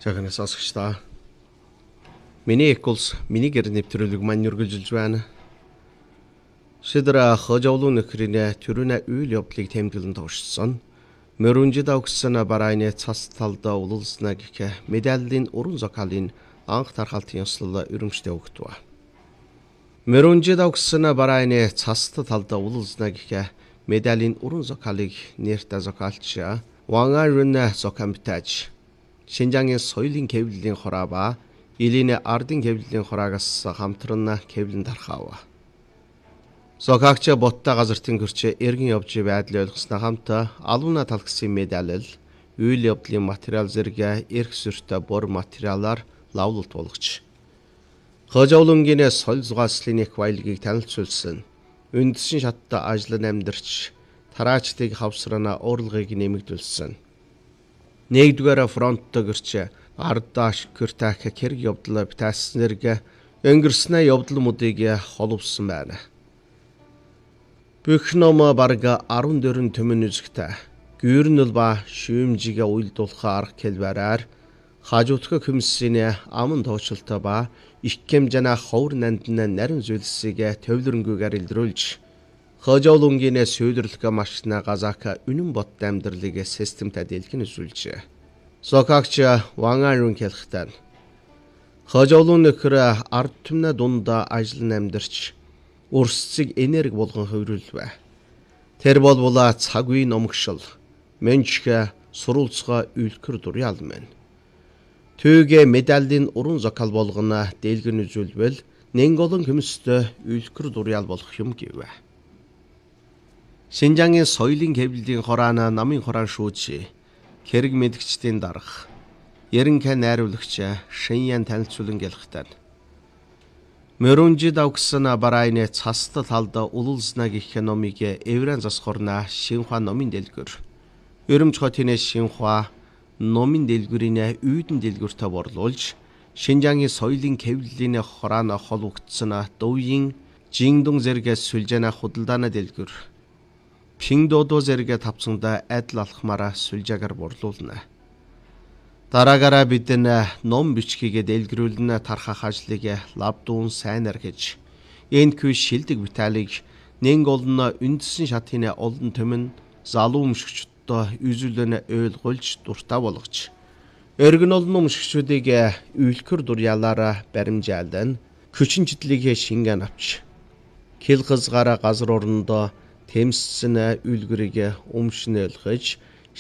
Цагаанаас асагчдаа. Миний эколс миний гэр нэвтрүүлэг маань үргэлжилж байна. Шидра хожоолун нөхрийн төрүнэ үйл явдлыг тэмдэглэн товшсон. Мөрөнжид огсон барайны цас талдаа улалснаа гэх медалийн уран зохиолын анх тархалтын ёслол өрөмжтэй өгдөө. Мөрөнжид огсон барайны цас талдаа улалснаа гэх медалийн уран зохиолыг нэртэй зохиолч Вангарун зохиомтаж Шинжаангийн соёлын хэвлэлийн хороо ба Илийн ардын хэвлэлийн хораагаас хамтран хэвлэн тархав. Зохиогч боттой газартын гэрч эргэн явж байдлыг ойлгосноо хамт алууна талхсан медаль, үйл явдлын материал зэрэг эрх зөртэй бор материалаар лавлалт болгож хожоолонгийн соёл зугааллын их баялагийг танилцуулсан. Үндсэн шаттай ажил амьдарч тараачдыг хавсрана урлагийг нэмэгдүүлсэн. Нэгдүгээр фронттой гэрч ардаш кертах хэрэг явдал битааснэрг өнгөрснө явдал модыг холовсон байна. Бүх ном барга 14 төмөн үзэгтэй. Гүрнэл ба шүүмжигээ уйлдуулах арга хэлбэрээр хажуутгах хүмсийн аман тоочлолтой ба их хэмжээний ховор нандны нарийн зүйлсийг төвлөрөнгөөр илрүүлж хожоолонгийн сөүдэрлэх машина газака үнэн бот амьдралыг системтэй дэлгэн үзүүлжээ. Зохиогч Вангарун хэлэхдээ хожоолон нөхөр ард түмнэ дундаа ажил амьдарч өрсцөг энерги болгон хөврүүлвэ. Тэр болбола цаг үеийн номгшил менчгэ сурулцгаа үлкэр дуряал мэн. Төвге медалийн уран зохиол болгоно дэлгэн үзүүлвэл нэнголон хүмстэй үлкэр дуряал болох юм гэвэ. Шинжаангийн соёлын хэвлэлийн хораана намын хорaan шүүж хэрэг мэдгчдийн дарга Ерөнхий найруулагч Шиньян танилцуулан гэлэхтэн Мөрөнжид огсон барайны цаст талда улалснаа гэх номыг эврэн засхорна Шинхua номын дэлгүр Өрөмж хотын Шинхua номын дэлгүрийн үйдэн дэлгүртэ борлуулж Шинжаангийн соёлын хэвлэлийн хораана холбогдсон Дөвийн Жингдун зэрэг сүлжээнэ худалдааны дэлгүр Пингдодо зэрэг тавцсанда адил алхмаараа сүлжаагаар борлуулна. Дараагаараа бид ном бичгийг дэлгэрүүлнэ тархах ажлыг лавдуун сайнаар гэж энэхүү шилдэг виталийг нэн олно үндсэн шатны олон төмөн залуу өмшгчдөө үзүүлэн ойлгуулж дуртай болгож өргөн олон өмшгчдийг үйлкэр дурьялаараа баримжаалдан хүчин читлийг шингэн авч хил хызгаараа газар орондоо Тэмссэн үлгэрийг өмшнөлгөж